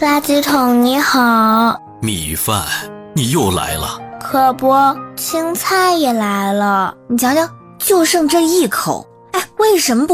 垃圾桶你好。 米饭，你又来了。 可不，青菜也来了。 你瞧瞧，就剩这一口，哎，为什么不